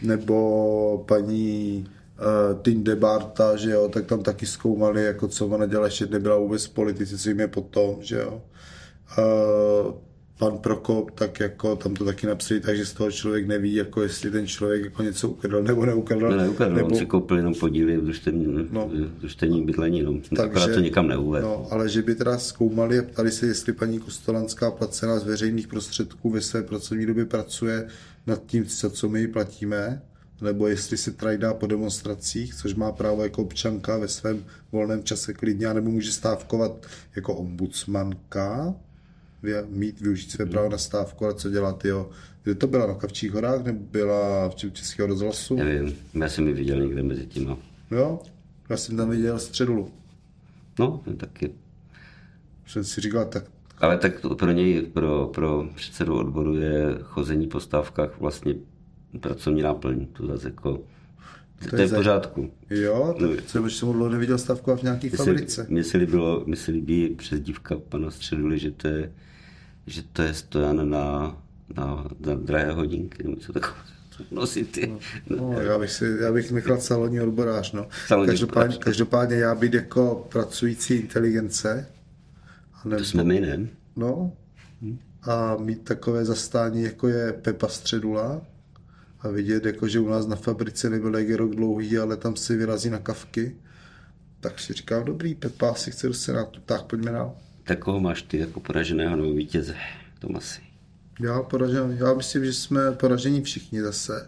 Nebo paní uh, Tinde Barta, že jo, tak tam taky zkoumali, jako co ona dělala, ještě nebyla vůbec v politice, co jim je potom, že jo. Uh, pan Prokop, tak jako tam to taky napsali, takže z toho člověk neví, jako jestli ten člověk jako něco ukradl nebo neukradl. No, neukradl, nebo... on si koupil jenom podíly v družstevní, no. družstevní bydlení, no. Akorát to nikam neuvedl. No, ale že by teda zkoumali a ptali se, jestli paní Kostolanská placená z veřejných prostředků ve své pracovní době pracuje nad tím, co my platíme, nebo jestli se trajdá po demonstracích, což má právo jako občanka ve svém volném čase klidně, nebo může stávkovat jako ombudsmanka, mít, využít své právo na stávku, ale co dělat, jo. Kde to byla, na Kavčích horách, nebo byla v Českého rozhlasu? Nevím, já jsem ji viděl někde mezi tím, no. Jo, já jsem tam viděl středulu. No, taky. Jsem si říkal, tak... Ale tak to pro něj, pro, pro předsedu odboru je chození po stávkách vlastně pracovní náplň, to zase jako To, to je v pořádku. Jo, tak no, co bych se dlouho neviděl stavkovat v nějaký mně fabrice. Mně se líbilo, mně se líbí přezdívka pana Středuli, že to je, že to je stojan na, na, na drahé hodinky, nebo co takové. Nosit ty. No, no, já, bych si, já bych nechal salonní odborář. No. Salonní každopádně, odborář. každopádně já být jako pracující inteligence. Nebo, to jsme my, ne? No. Hmm. A mít takové zastání, jako je Pepa Středula. A vidět, jako, že u nás na fabrice nebyl jak je rok dlouhý, ale tam si vyrazí na kavky. Tak si říkám, dobrý, Pepa si chce do Senátu, tak pojďme dál. Tak koho máš ty jako poraženého nebo vítěze, Tomasi? Já, poražen, já myslím, že jsme poražení všichni zase.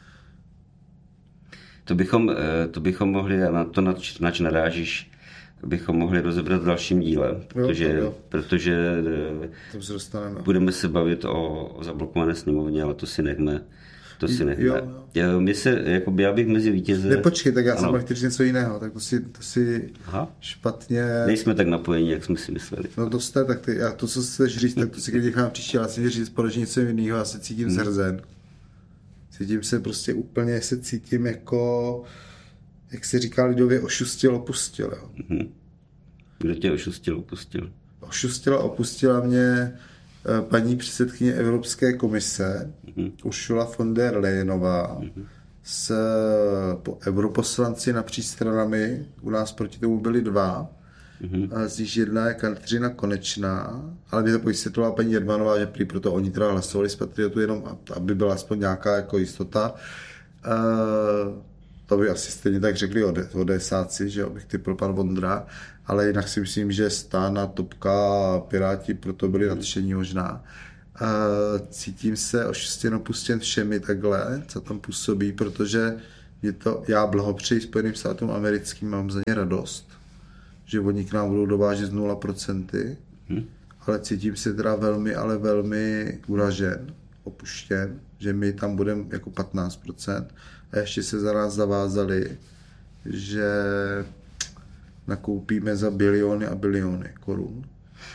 To bychom, to bychom mohli, na to, nač narážíš, bychom mohli rozebrat v dalším díle, protože, jo, jo. protože se budeme se bavit o, o zablokované sněmovně, ale to si nechme. To si nechme. Jo, jo. My se, jakoby, já bych mezi vítěze... Nepočkej, tak já jsem mohl chtěl něco jiného, tak to si, to si špatně... Nejsme tak napojení, jak jsme si mysleli. No to jste, tak ty, já to, co chceš říct, tak to si když nechám příště, ale si říct poražení něco jiného, já se cítím hmm. zhrzen. Cítím se prostě úplně, se cítím jako, jak se říká lidově, ošustil, opustil. Jo. Hmm. Kdo tě ošustil, opustil? Ošustila, opustila mě paní předsedkyně Evropské komise, mm-hmm. Ursula von der Leyenová, mm-hmm. s po europoslanci napříč stranami, u nás proti tomu byli dva, mm-hmm. a z nich jedna je Kateřina Konečná, ale mě to vysvětlila paní Jermanová, že prý proto oni teda hlasovali z Patriotu jenom, aby byla aspoň nějaká jako jistota. Uh, to by asi stejně tak řekli o desáci, že bych typl pan Vondra, ale jinak si myslím, že STAN a Topka a Piráti proto byli nadšení možná. Cítím se ošustěn, opustěn všemi takhle, co tam působí, protože mě to, já blahopřeji Spojeným státům americkým, mám za ně radost, že oni k nám budou dovážet z nula procent, hmm. ale cítím se teda velmi, ale velmi uražen, opuštěn, že my tam budeme jako patnáct procent a ještě se za nás zavázali, že nakoupíme za biliony a biliony korun.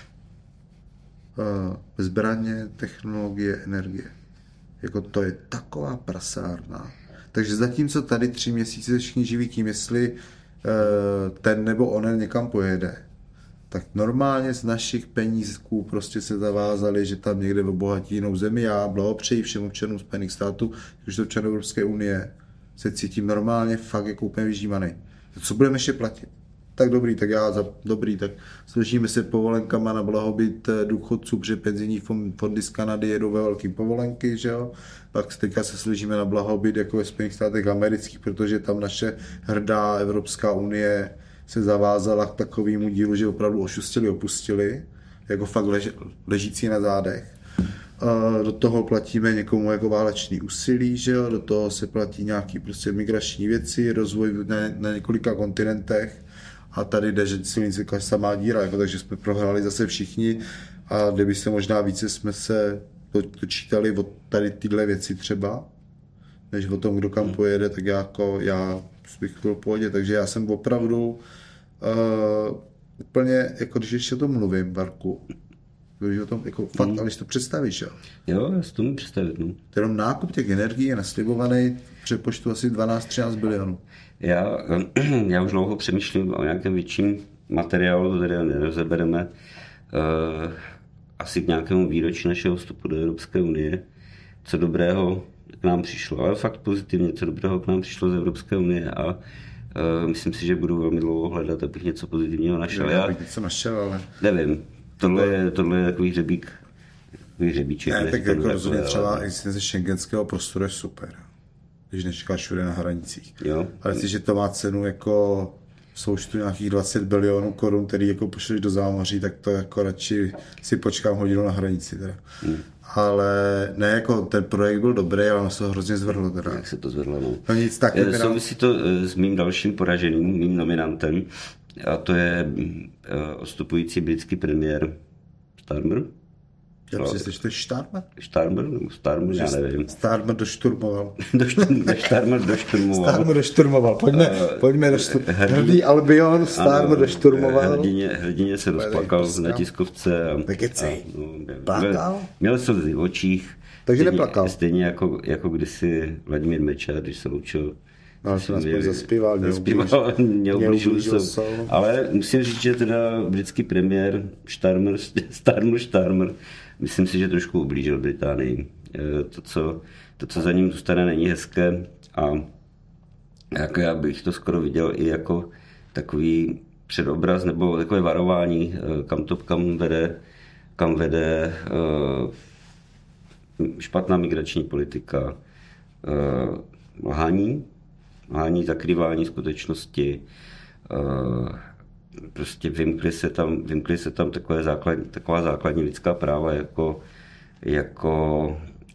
Zbraně, technologie, energie. Jako to je taková prasárna. Takže zatímco tady tři měsíce všichni živí tím, jestli ten nebo onen někam pojede, tak normálně z našich penízků prostě se zavázali, že tam někde obohatí jinou zemi. Já blahopřeji všem občanům Spojených států, když občanů Evropské unie se cítím normálně fakt jako úplně vyžívaný. Co budeme ještě platit? Tak dobrý, tak já za dobrý, tak složíme se povolenkama na blahobyt důchodců, protože penzijní fondy z Kanady jedou ve velký povolenky, že jo? Pak teďka se složíme na blahobyt jako ve Spojených státech amerických, protože tam naše hrdá Evropská unie se zavázala k takovému dílu, že opravdu ošustili, opustili, jako fakt lež, ležící na zádech. Do toho platíme někomu jako válečný úsilí, že jo? Do toho se platí nějaký prostě migrační věci, rozvoj na, na několika kontinentech. A tady jde, že silnice samá díra, jako, takže jsme prohráli zase všichni a kdyby se možná více jsme se dočítali o tady tyhle věci třeba, než o tom, kdo kam pojede, tak já, jako, já bych byl v pohodě, takže já jsem opravdu uh, úplně, jako když ještě o tom mluvím, Barku, když o tom, jako fakt, mm. ale když to představíš, jo? Jo, já si to můžu představit, no. To jenom nákup těch energií je naslibovaný v přepočtu asi dvanáct třináct bilionů. Já, já už dlouho přemýšlím o nějakém větším materiálu, to tady nerozebereme, uh, asi k nějakému výročí našeho vstupu do Evropské unie, co dobrého k nám přišlo, ale fakt pozitivně, co dobrého k nám přišlo z Evropské unie a uh, myslím si, že budu velmi dlouho hledat, abych něco pozitivního našel. Já bych něco našel, ale... Nevím, tohle je, tohle je takový hřebík, takový hřebíček. Ne, tak jako rozhodně třeba existence šengenského prostoru je super, když nečekáš všude na hranicích. Jo. Ale si, že to má cenu jako v součtu nějakých dvacet bilionů korun, který jako pošleš do zámoří, tak to jako radši si počkám hodinu na hranici. Teda. Hmm. Ale ne, jako ten projekt byl dobrý, ale ono se ho hrozně zvrhlo. Teda. Jak se to zvrhlo, no. No nic tak. Teda... Souvisí to s mým dalším poraženým, mým nominantem, a to je odstupující britský premiér Starmer. Já myslím, že to je Starmer? Starmer, nebo Starmer, já nevím. Starmer došturmoval. Starmer došturmoval. Starmer došturmoval. Pojďme, uh, pojďme došturmoval. Hrdý Albion, Starmer došturmoval. Hrdině, hrdině se rozplakal na tiskovce. Nekecej. No, plakal? Měl slzy v očích. Takže stejně, neplakal. Stejně jako, jako kdysi Vladimír Mečiar, když se loučil No, ale jsem aspoň zaspíval, mě zaspíval, mě ublížil jsem. Ale musím říct, že teda britský premiér Starmer, Starmer, Starmer, myslím si, že trošku ublížil Británii. To co, to, co za ním zůstane, není hezké a jako já bych to skoro viděl i jako takový předobraz nebo takové varování, kam to kam vede, kam vede špatná migrační politika, lhaní, lhaní, zakrývání skutečnosti, prostě vymkly se tam, vymkly se tam takové základ, taková základní lidská práva jako, jako,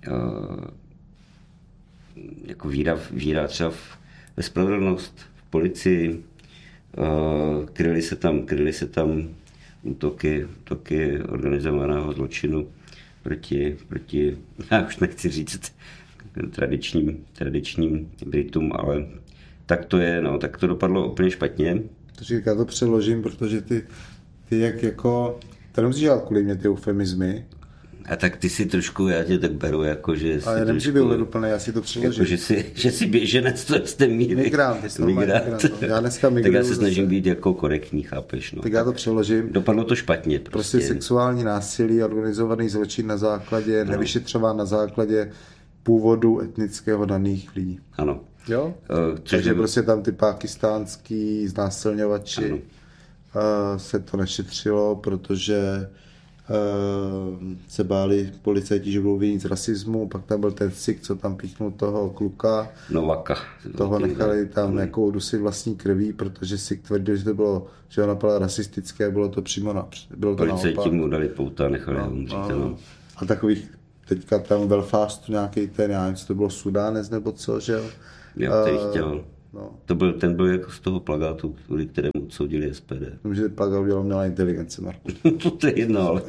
jako víra, víra třeba v, ve spravedlnost, v policii, kryly se tam, kryly se tam útoky, útoky organizovaného zločinu proti, proti, já už nechci říct, tradičním, tradičním Britům, ale tak to je, no, tak to dopadlo úplně špatně. Takže já to přeložím, protože ty, ty jak jako, to nemusíš dělat kvůli mě ty eufemizmy. A tak ty si trošku, já tě tak beru, jako že ale já nemůžu být úplný, já si to přeložím. Jako, že, si, že jsi běženec, to jste míli. Migrant, jsi migrant. migrant. Já dneska tak já se snažím být jako korektní, chápeš. No. Tak já to přeložím. Dopadlo to špatně. Prostě, prostě sexuální násilí, organizovaný zločin na základě, no. nevyšetřován na základě původu etnického daných lidí. Ano. Jo? Uh, Takže je... prostě tam ty pákistánský znásilňovači uh, se to nešetřilo, protože uh, se báli policajti, že budou vinit z rasismu, pak tam byl ten Sikh, co tam píchnul toho kluka. Novaka. Toho nechali tam jako udusit vlastní krví, protože Sikh tvrdil, že to bylo, že ho napadlo rasistické, bylo to přímo na, bylo to policajti naopak. mu dali pouta, nechali ho umřít. No, no. A takových teďka tam v Belfastu nějaký ten, já nevím, co to bylo Sudánec nebo co, že jo? Jo, který uh, chtěl. No. To byl, ten byl jako z toho plagátu, kvůli kterému odsoudili S P D. Vím, že plagát udělal umělá inteligence, Marku. To je jedno, ale...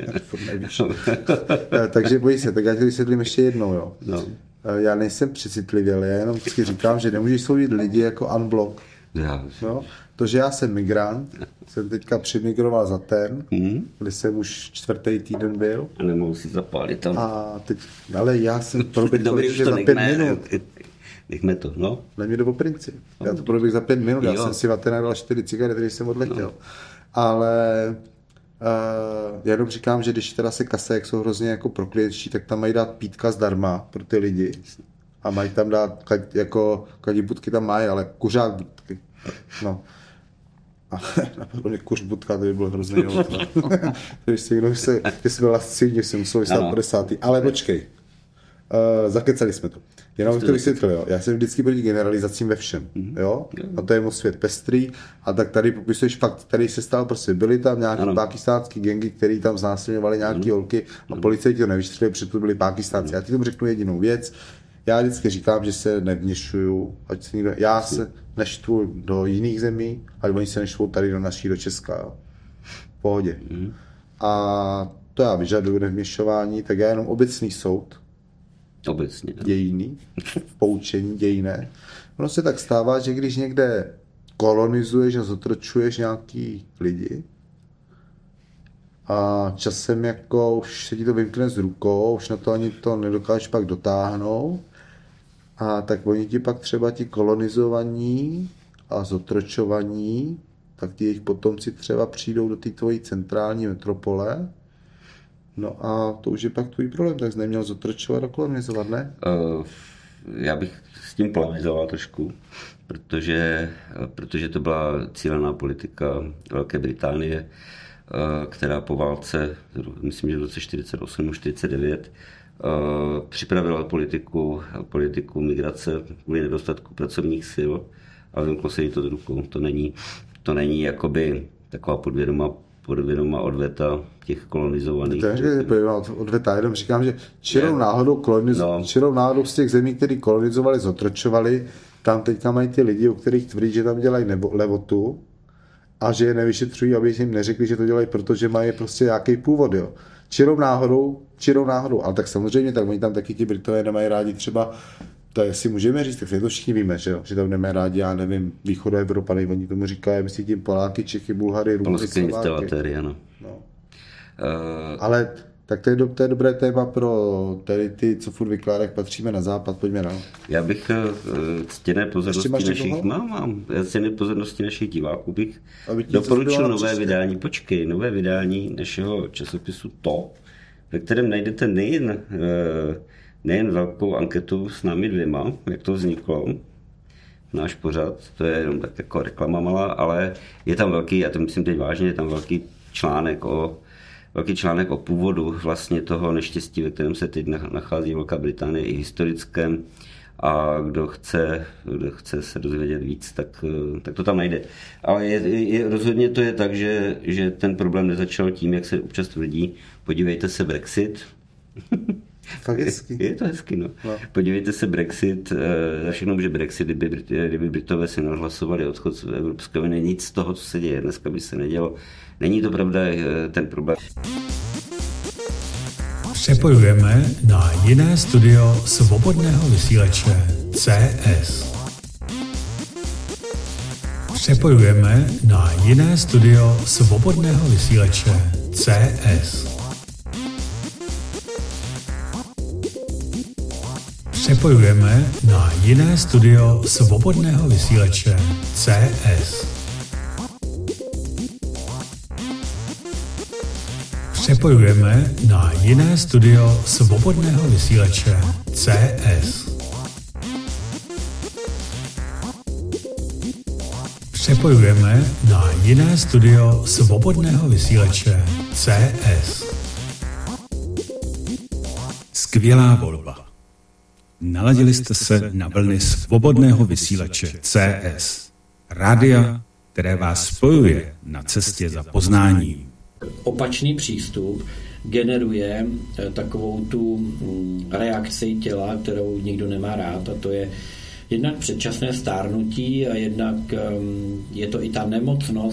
Takže bojí se, tak já ti vysvětlím ještě jednou, jo. No. Já nejsem přecitlivělý, já jenom vždycky říkám, že nemůžeš soudit lidi jako unblock. Já. No, to, že já jsem migrant, jsem teďka přimigroval za ten, mm. kdy jsem už čtvrtý týden byl. A nemohu si zapálit tam. A teď, ale já jsem proběhl že za pět minut. Nechme to, no. Dej mi do princip. Já to proběhl za pět minut, jo. Já jsem si v Atenách dal čtyři cigarety, když jsem odletěl. No. Ale uh, já jenom říkám, že když teda se kase, jak jsou hrozně jako pro klientští, tak tam mají dát pítka zdarma pro ty lidi. A mají tam dát, jako kadí budky tam mají, ale kuřák budky. No. A napadlo mě kuř budka, to by bylo hrozně novotno. Když si někdo se, když byl lascivní, jsem musel vystát padesátý. Ale počkej, uh, zakecali jsme to. Jenom to vysvětlil, jo. Já jsem vždycky proti generalizacím ve všem, jo. A to je moc svět pestrý. A tak tady popisuješ fakt, tady se stal prostě, byly tam nějaký ano. pákistánský gengy, který tam znásilňovali nějaký ano. holky a policajti to nevyšetřili, protože to byli Pákistánci. Já ti tomu řeknu jedinou věc. Já vždycky říkám, že se nevměšuju, ať se někdo, já se neštvu do jiných zemí, ale oni se neštvou tady do naší, do Česka, jo. V pohodě. Mm. A to já vyžaduju nevměšování, tak já jenom obecný soud, obecně, dějný, poučení dějné. Ono se tak stává, že když někde kolonizuješ a zotročuješ nějaký lidi a časem jako už se ti to vymkne z rukou, už na to ani to nedokážeš pak dotáhnout, a tak oni ti pak třeba ti kolonizovaní a zotročovaní, tak ti jejich potomci třeba přijdou do té tvojí centrální metropole. No a to už je pak tvůj problém, tak jsi neměl zotročovat a kolonizovat, ne? Uh, já bych s tím polemizoval trošku, protože, protože to byla cílená politika Velké Británie, uh, která po válce, myslím, že v roce čtyřicet osm čtyřicet devět, uh, připravila politiku, politiku migrace kvůli nedostatku pracovních sil a vymklo se jí to z rukou. To není, to není jakoby taková podvědomá podvědomá odveta těch kolonizovaných. To je podvědomá odveta, jenom říkám, že čirou náhodou, koloniz... no. čirou náhodou z těch zemí, které kolonizovali, zotročovali, tam teďka mají ty lidi, u kterých tvrdí, že tam dělají nebo, levotu a že je nevyšetřují, aby jim neřekli, že to dělají, protože mají prostě nějaký původ. Jo. Čirou náhodou, čirou náhodou, ale tak samozřejmě, tak oni tam taky ti Britové nemají rádi třeba, to jestli můžeme říct, tak to všichni víme, že, jo? Že tam nemají rádi, já nevím, východoevropany, oni tomu říkají, myslí tím Poláky, Čechy, Bulhary, Rumunci, Slováky. Ano. No. Uh... Ale Tak to je, do, to je dobré téma pro tady ty, co furt vykládají, patříme na západ, pojďme dál. Já bych ctěné pozornosti našich, mám, mám, ctěné pozornosti našich diváků bych doporučil nové přesně. vydání, počkej, nové vydání našeho časopisu To, ve kterém najdete nejen, nejen velkou anketu s námi dvěma, jak to vzniklo, náš pořad, to je jenom tak jako reklama malá, ale je tam velký, já to myslím teď vážně, je tam velký článek o velký článek o původu vlastně toho neštěstí, ve kterém se teď nachází Velká Británie, i historickém, a kdo chce, kdo chce se dozvědět víc, tak, tak to tam najde. Ale je, je, rozhodně to je tak, že, že ten problém nezačal tím, jak se občas tvrdí, podívejte se Brexit. Fakt hezky. Je to hezky, no. no. Podívejte se Brexit, za všechno může Brexit, kdyby, kdyby Britové si nahlasovali odchod z Evropské unie, nic z toho, co se děje dneska, by se nedělo. Není to pravda, ten problém. Přepojujeme na jiné studio svobodného vysílače C S. Přepojujeme na jiné studio svobodného vysílače C S. Přepojujeme na jiné studio svobodného vysílače C S. Přepojujeme na jiné studio svobodného vysílače C S. Přepojujeme na jiné studio svobodného vysílače C S. Skvělá volba. Naladili jste se na vlny svobodného vysílače C S. Rádia, které vás spojuje na cestě za poznáním. Opačný přístup generuje takovou tu reakci těla, kterou nikdo nemá rád, a to je jednak předčasné stárnutí a jednak je to i ta nemocnost,